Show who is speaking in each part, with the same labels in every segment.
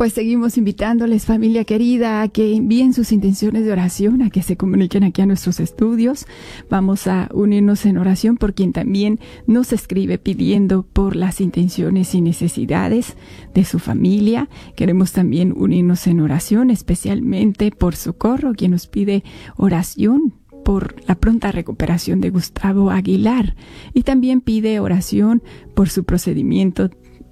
Speaker 1: Pues seguimos invitándoles, familia querida, a que envíen sus intenciones de oración, a que se comuniquen aquí a nuestros estudios. Vamos a unirnos en oración por quien también nos escribe pidiendo por las intenciones y necesidades de su familia. Queremos también unirnos en oración, especialmente por Socorro, quien nos pide oración por la pronta recuperación de Gustavo Aguilar, y también pide oración por su procedimiento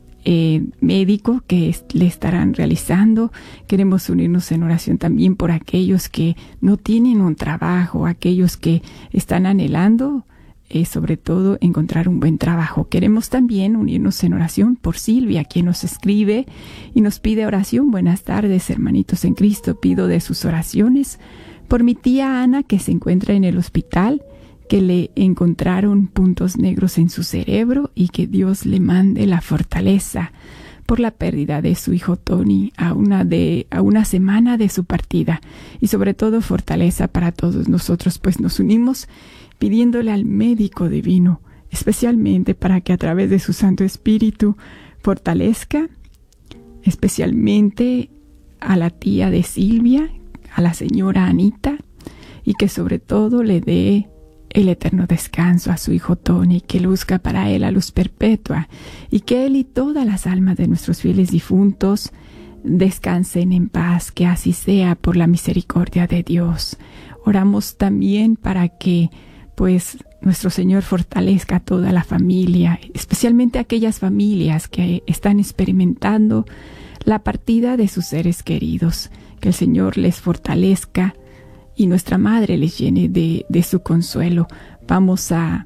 Speaker 1: médico que le estarán realizando. Queremos unirnos en oración también por aquellos que no tienen un trabajo, aquellos que están anhelando sobre todo encontrar un buen trabajo. Queremos también unirnos en oración por Silvia, quien nos escribe y nos pide oración. Buenas tardes, hermanitos en Cristo. Pido de sus oraciones por mi tía Ana, que se encuentra en el hospital, que le encontraron puntos negros en su cerebro y que Dios le mande la fortaleza por la pérdida de su hijo Tony a una semana de su partida, y sobre todo fortaleza para todos nosotros, pues nos unimos pidiéndole al médico divino, especialmente para que a través de su Santo Espíritu fortalezca especialmente a la tía de Silvia, a la señora Anita, y que sobre todo le dé el eterno descanso a su hijo Tony, que luzca para él la luz perpetua, y que él y todas las almas de nuestros fieles difuntos descansen en paz, que así sea por la misericordia de Dios. Oramos también para que pues nuestro Señor fortalezca a toda la familia, especialmente aquellas familias que están experimentando la partida de sus seres queridos, que el Señor les fortalezca y nuestra Madre les llene de su consuelo. Vamos a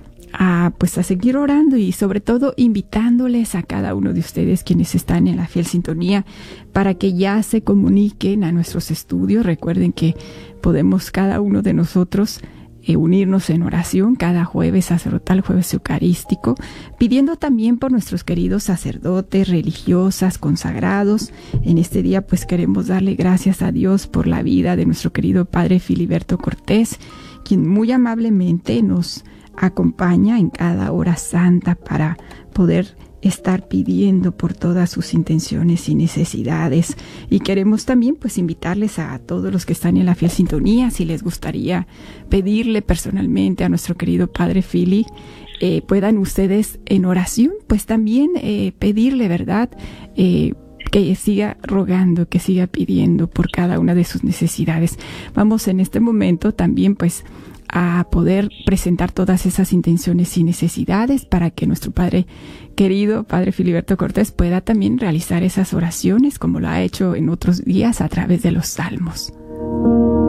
Speaker 1: seguir orando y sobre todo invitándoles a cada uno de ustedes quienes están en la fiel sintonía para que ya se comuniquen a nuestros estudios. Recuerden que podemos cada uno de nosotros unirnos en oración cada jueves sacerdotal, jueves eucarístico, pidiendo también por nuestros queridos sacerdotes, religiosas, consagrados. En este día pues queremos darle gracias a Dios por la vida de nuestro querido Padre Filiberto Cortés, quien muy amablemente nos acompaña en cada hora santa para poder estar pidiendo por todas sus intenciones y necesidades. Y queremos también pues invitarles a todos los que están en la fiel sintonía, si les gustaría pedirle personalmente a nuestro querido Padre Fili, puedan ustedes en oración pues también pedirle, ¿verdad?, que siga rogando, que siga pidiendo por cada una de sus necesidades. Vamos en este momento también pues a poder presentar todas esas intenciones y necesidades para que nuestro Padre querido, Padre Filiberto Cortés, pueda también realizar esas oraciones como lo ha hecho en otros días a través de los salmos.